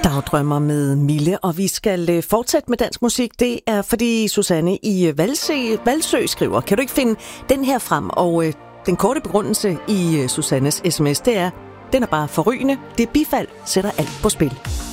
Dagdrømmer med Mille, og vi skal fortsætte med dansk musik. Det er fordi Susanne i Valsø skriver, kan du ikke finde den her frem? Og den korte begrundelse i Susannes sms, det er, den er bare forrygende. Det bifald sætter alt på spil.